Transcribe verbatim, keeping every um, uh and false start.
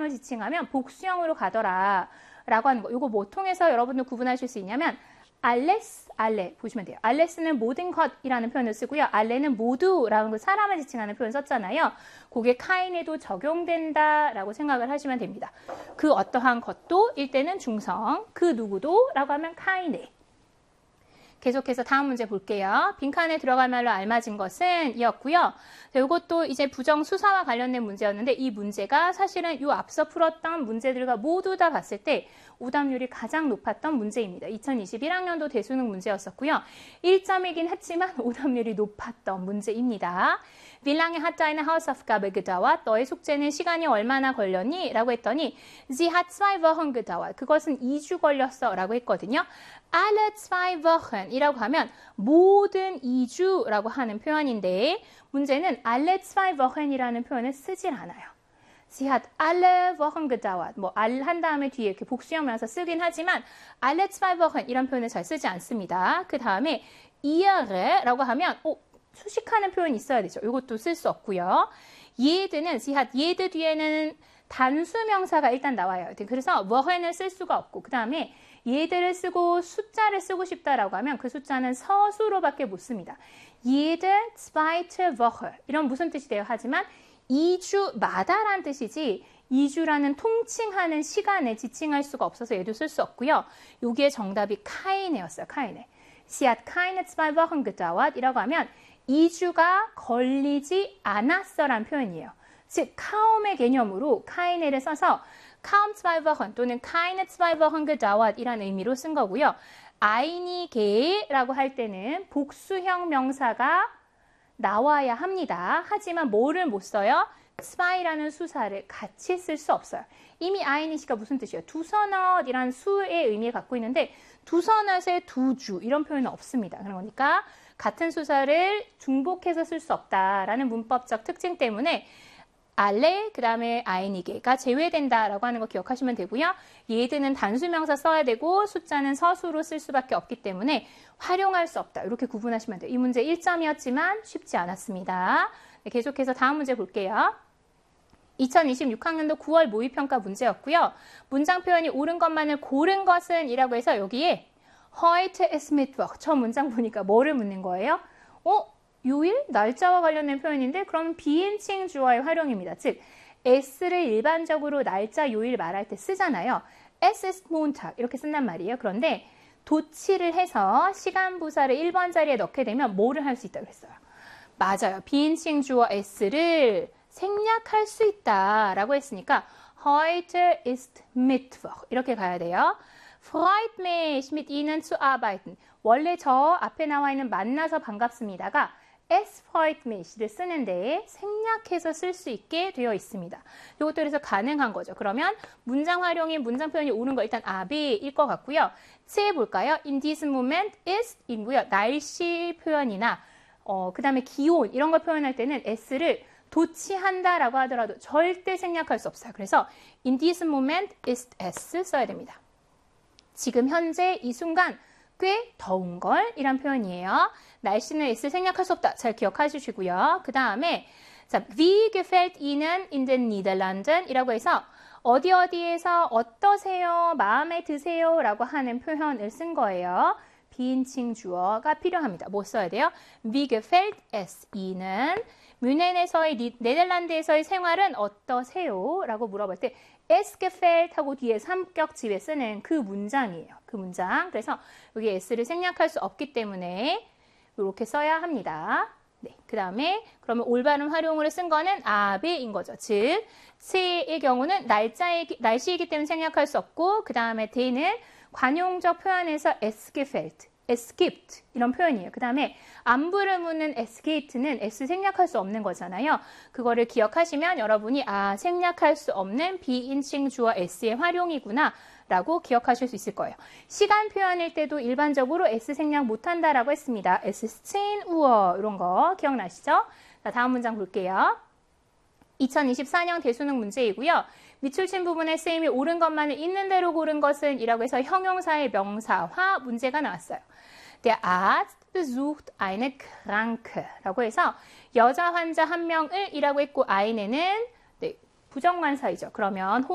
사람을 지칭하면 복수형으로 가더라 라고 하는 거. 이거 뭐 통해서 여러분들 구분하실 수 있냐면 알레스, 알레 보시면 돼요. 알레스는 모든 것이라는 표현을 쓰고요. 알레는 모두라는 그 사람을 지칭하는 표현 썼잖아요. 그게 카인에도 적용된다라고 생각을 하시면 됩니다. 그 어떠한 것도 일때는 중성, 그 누구도 라고 하면 카인에. 계속해서 다음 문제 볼게요. 빈칸에 들어갈 말로 알맞은 것은 이었고요. 이것도 이제 부정수사와 관련된 문제였는데 이 문제가 사실은 이 앞서 풀었던 문제들과 모두 다 봤을 때 오답률이 가장 높았던 문제입니다. 이천이십일 학년도 대수능 문제였었고요. 일 점이긴 했지만 오답률이 높았던 문제입니다. Wie lange hat deine Hausaufgabe gedauert? 너의 숙제는 시간이 얼마나 걸렸니? 라고 했더니 Sie hat zwei Wochen gedauert. 그것은 이 주 걸렸어 라고 했거든요. Alle zwei Wochen 이라고 하면 모든 이 주라고 하는 표현인데 문제는 alle zwei Wochen 이라는 표현을 쓰질 않아요. Sie hat alle Wochen gedauert. 뭐 all 한 다음에 뒤에 이렇게 복수형면서 쓰긴 하지만 alle zwei Wochen 이런 표현을 잘 쓰지 않습니다. 그 다음에 ihre라고 하면 어, 수식하는 표현이 있어야 되죠. 이것도 쓸 수 없고요. jede는 sie hat jede 뒤에는 단수명사가 일단 나와요. 그래서 wochen을 쓸 수가 없고 그 다음에 얘들을 쓰고 숫자를 쓰고 싶다라고 하면 그 숫자는 서수로밖에 못 씁니다. jede zweite Woche 이런 무슨 뜻이 돼요? 하지만 이 주마다란 뜻이지 이 주라는 통칭하는 시간에 지칭할 수가 없어서 얘도 쓸 수 없고요. 여기에 정답이 카이네였어요. 카이네. Sie hat keine zwei Wochen gedauert 이라고 하면 이 주가 걸리지 않았어란 표현이에요. 즉 kaum의 개념으로 카이네를 써서 kaum zwei Wochen 또는 keine zwei Wochen gedauert 이라는 의미로 쓴 거고요. einige라고 할 때는 복수형 명사가 나와야 합니다. 하지만 뭐를 못 써요? zwei라는 수사를 같이 쓸 수 없어요. 이미 einige가 무슨 뜻이에요? 두서넛이라는 수의 의미를 갖고 있는데 두서넛의 두 주 이런 표현은 없습니다. 그러니까 같은 수사를 중복해서 쓸 수 없다라는 문법적 특징 때문에 alle, 그 다음에 einige가 제외된다라고 하는 거 기억하시면 되고요. 얘들은 단수명사 써야 되고 숫자는 서수로 쓸 수밖에 없기 때문에 활용할 수 없다. 이렇게 구분하시면 돼요. 이 문제 일 점이었지만 쉽지 않았습니다. 네, 계속해서 다음 문제 볼게요. 이천이십육 학년도 구월 모의평가 문제였고요. 문장 표현이 옳은 것만을 고른 것은 이라고 해서 여기에 heute ist Mittwoch 저 문장 보니까 뭐를 묻는 거예요? 어? 요일? 날짜와 관련된 표현인데 그럼 비인칭 주어의 활용입니다. 즉 s를 일반적으로 날짜, 요일 말할 때 쓰잖아요. Es ist Montag 이렇게 쓴단 말이에요. 그런데 도치를 해서 시간 부사를 일 번 자리에 넣게 되면 뭐를 할 수 있다고 했어요? 맞아요. 비인칭 주어 s를 생략할 수 있다라고 했으니까 heute ist Mittwoch 이렇게 가야 돼요. Freut mich, mit Ihnen zu arbeiten. 원래 저 앞에 나와 있는 만나서 반갑습니다가 es freut mich를 쓰는데 생략해서 쓸 수 있게 되어 있습니다. 이것도 그래서 가능한 거죠. 그러면 문장 활용이 문장 표현이 옳은 거 일단 아비일 것 같고요. C 볼까요? In this moment is 이고요. 날씨 표현이나 어, 그 다음에 기온 이런 걸 표현할 때는 s를 도치한다라고 하더라도 절대 생략할 수 없어요. 그래서 in this moment is s 써야 됩니다. 지금 현재 이 순간 꽤 더운 걸 이란 표현이에요. 날씨는 s 생략할 수 없다. 잘 기억하시고요. 그 다음에 자, wie gefällt Ihnen in den Niederlanden? 이라고 해서 어디 어디에서 어떠세요? 마음에 드세요? 라고 하는 표현을 쓴 거예요. 비인칭 주어가 필요합니다. 뭐 써야 돼요? Wie gefällt es Ihnen? 뮌헨에서의 네덜란드에서의 생활은 어떠세요? 라고 물어볼 때 es gefällt 하고 뒤에 삼격집에 쓰는 그 문장이에요. 그 문장. 그래서 여기 s를 생략할 수 없기 때문에 이렇게 써야 합니다. 네, 그 다음에 그러면 올바른 활용으로 쓴 거는 abe인 거죠. 즉, c의 경우는 날짜의, 날씨이기 때문에 생략할 수 없고 그 다음에 대는 관용적 표현에서 es gefällt, es gibt 이런 표현이에요. 그 다음에 안부를 묻는 es gibt는 s 생략할 수 없는 거잖아요. 그거를 기억하시면 여러분이 아 생략할 수 없는 비인칭 주어 s의 활용이구나 라고 기억하실 수 있을 거예요. 시간 표현일 때도 일반적으로 s 생략 못한다라고 했습니다. es zehn Uhr 이런 거 기억나시죠? 자, 다음 문장 볼게요. 이천이십사 년 대수능 문제이고요. 밑줄친 부분에 쓰임이 옳은 것만을 있는 대로 고른 것은 이라고 해서 형용사의 명사화 문제가 나왔어요. Der Arzt besucht eine Kranke 라고 해서 여자 환자 한 명을 이라고 했고 아이네는 네, 부정관사이죠. 그러면